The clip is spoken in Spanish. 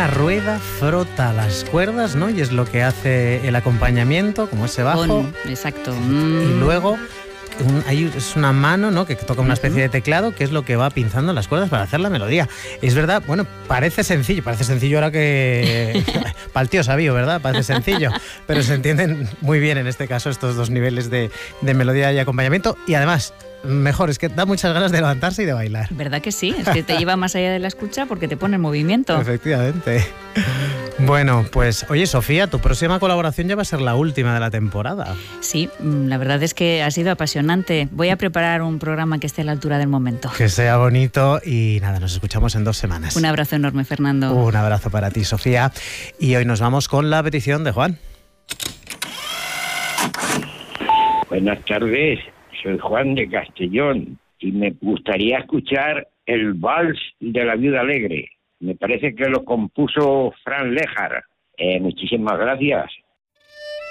una rueda frota las cuerdas, ¿no? Y es lo que hace el acompañamiento, como ese bajo. Exacto. Y luego es una mano, ¿no?, que toca una especie de teclado, que es lo que va pinzando las cuerdas para hacer la melodía. Es verdad, bueno, parece sencillo ahora que... Para el tío sabio, ¿verdad? Parece sencillo, pero se entienden muy bien en este caso estos dos niveles de melodía y acompañamiento, y además... Mejor, es que da muchas ganas de levantarse y de bailar. ¿Verdad que sí? Es que te lleva más allá de la escucha porque te pone en movimiento. Efectivamente. Bueno, pues oye, Sofía, tu próxima colaboración ya va a ser la última de la temporada. Sí, la verdad es que ha sido apasionante. Voy a preparar un programa que esté a la altura del momento. Que sea bonito y nada, nos escuchamos en 2 semanas. Un abrazo enorme, Fernando. Un abrazo para ti, Sofía. Y hoy nos vamos con la petición de Juan. Buenas tardes. Soy Juan de Castellón y me gustaría escuchar el vals de la Viuda Alegre. Me parece que lo compuso Fran Léjar. Muchísimas gracias.